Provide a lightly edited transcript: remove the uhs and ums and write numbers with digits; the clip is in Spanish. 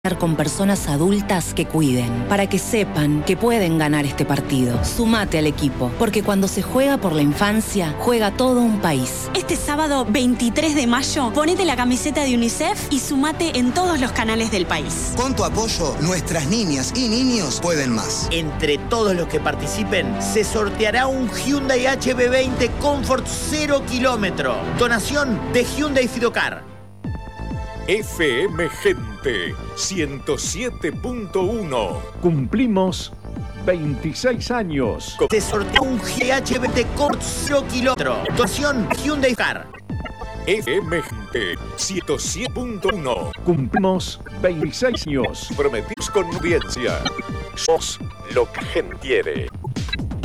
con personas adultas que cuiden, para que sepan que pueden ganar este partido. Sumate al equipo, porque cuando se juega por la infancia, juega todo un país. Este sábado 23 de mayo, ponete la camiseta de UNICEF y sumate en todos los canales del país. Con tu apoyo, nuestras niñas y niños pueden más. Entre todos los que participen, se sorteará un Hyundai HB20 Comfort 0 kilómetro. Donación de Hyundai Fidocar. FM Gente 107.1. Cumplimos 26 años. Se sortea un HB20 Comfort 0 kilómetro. Donación Hyundai Car. FM Gente 107.1. Cumplimos 26 años. Prometimos con audiencia. Sos lo que gente quiere.